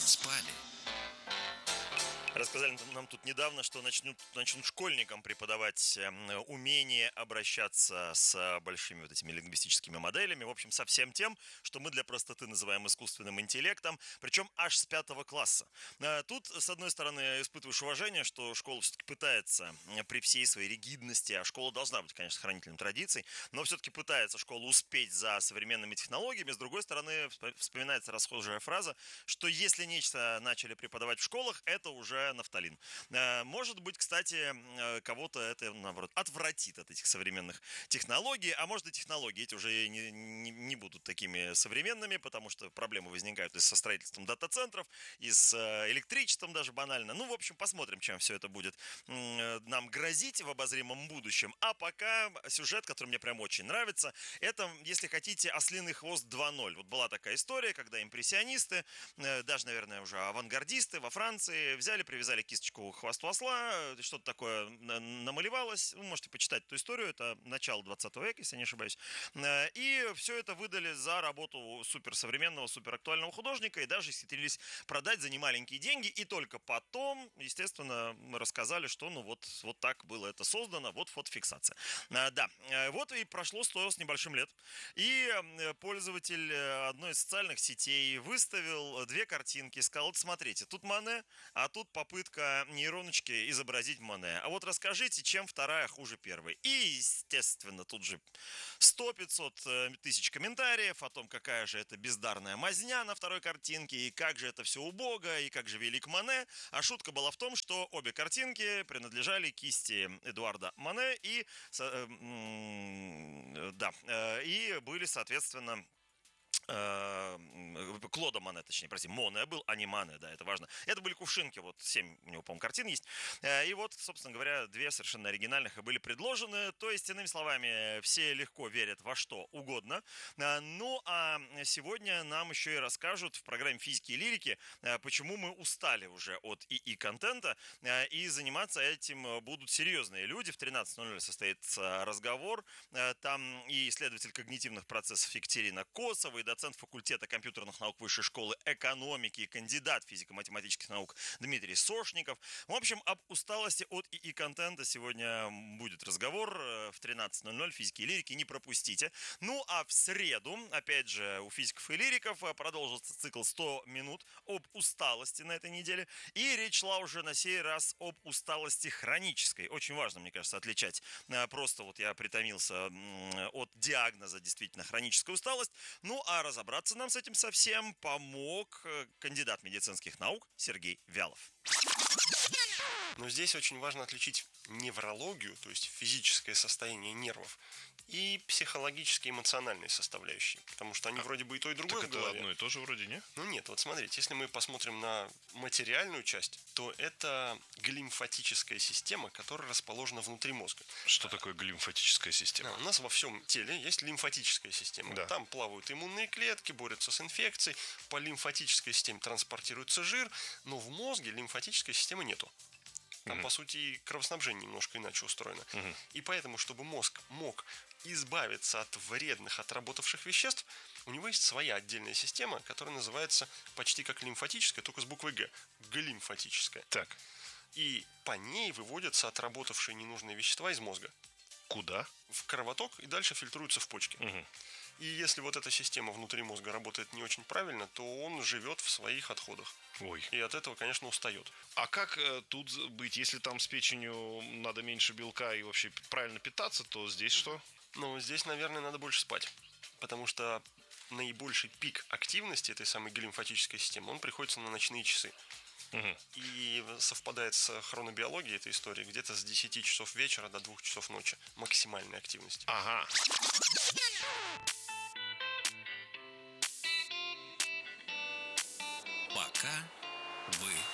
спали. Рассказали нам тут недавно, что начнут школьникам преподавать умение обращаться с большими вот этими лингвистическими моделями. В общем, со всем тем, что мы для простоты называем искусственным интеллектом, причем аж с 5 класса. Тут, с одной стороны, испытываешь уважение, что школа все-таки пытается при всей своей ригидности, а школа должна быть, конечно, хранителем традиций, но все-таки пытается школа успеть за современными технологиями. С другой стороны, вспоминается расхожая фраза, что если нечто начали преподавать в школах, это уже нафталин. Может быть, кстати, кого-то это, наоборот, отвратит от этих современных технологий, а может и технологии эти уже не будут такими современными, потому что проблемы возникают и со строительством дата-центров, и с электричеством даже банально. Ну, в общем, посмотрим, чем все это будет нам грозить в обозримом будущем. А пока сюжет, который мне прям очень нравится, это, если хотите, «Ослиный хвост 2.0». Вот была такая история, когда импрессионисты, даже, наверное, уже авангардисты во Франции взяли, привязали кисточку к хвосту осла, что-то такое намалевалось. Вы можете почитать эту историю, это начало 20 века, если не ошибаюсь. И все это выдали за работу суперсовременного, суперактуального художника, и даже исхитрились продать за немаленькие деньги, и только потом, естественно, рассказали, что ну вот так было это создано, вот фотофиксация. Да, вот и прошло 100 с небольшим лет, и пользователь одной из социальных сетей выставил 2 картинки, сказал: вот смотрите, тут Мане, а тут попытка нейроночки изобразить Моне. А вот расскажите, чем вторая хуже первой. И, естественно, тут же 100-500 тысяч комментариев о том, какая же это бездарная мазня на второй картинке, и как же это все убого, и как же велик Моне. А шутка была в том, что обе картинки принадлежали кисти Эдуарда Моне и были, соответственно, Клода Моне, точнее, прости, Моне был, а не Мане, да, это важно. Это были кувшинки, вот 7 у него, по-моему, картин есть. И вот, собственно говоря, 2 совершенно оригинальных и были предложены. То есть, иными словами, все легко верят во что угодно. Ну, а сегодня нам еще и расскажут в программе «Физики и лирики», почему мы устали уже от ИИ-контента, и заниматься этим будут серьезные люди. В 13:00 состоится разговор. Там и исследователь когнитивных процессов Екатерина Косова, и доцент факультета компьютерных наук Высшей школы экономики и кандидат физико-математических наук Дмитрий Сошников. В общем, об усталости от ИИ-контента сегодня будет разговор в 13:00 «Физики и лирики», не пропустите. Ну, а в среду, опять же, у физиков и лириков продолжится цикл 100 минут об усталости на этой неделе. И речь шла уже на сей раз об усталости хронической. Очень важно, мне кажется, отличать. Просто вот я притомился от диагноза действительно хроническая усталость. Ну, а разобраться нам с этим совсем помог кандидат медицинских наук Сергей Вялов. Но здесь очень важно отличить неврологию, то есть физическое состояние нервов, и психологические, эмоциональные составляющие. Потому что они вроде бы и то, и другое Так в это голове. одно и то же вроде, не? Ну нет, вот смотрите, если мы посмотрим на материальную часть, то это глимфатическая система, которая расположена внутри мозга. Что такое глимфатическая система? У нас во всем теле есть лимфатическая система. Да. Там плавают иммунные клетки, борются с инфекцией. По лимфатической системе транспортируется жир, но в мозге лимфатической системы нету. Там, по сути, и кровоснабжение немножко иначе устроено. И поэтому, чтобы мозг мог избавиться от вредных, отработавших веществ, у него есть своя отдельная система, которая называется почти как лимфатическая, только с буквой «Г». Глимфатическая. Так, И по ней выводятся отработавшие ненужные вещества из мозга куда? в кровоток и дальше фильтруются в почки. И если вот эта система внутри мозга работает не очень правильно, то он живет в своих отходах. Ой. И от этого, конечно, устает. А как тут быть, если там с печенью надо меньше белка и вообще правильно питаться, то здесь что? Ну, здесь, наверное, надо больше спать. Потому что наибольший пик активности этой самой глимфатической системы, он приходится на ночные часы. И совпадает с хронобиологией этой истории где-то с 10 часов вечера до 2 часов ночи максимальной активности. Ага. Пока вы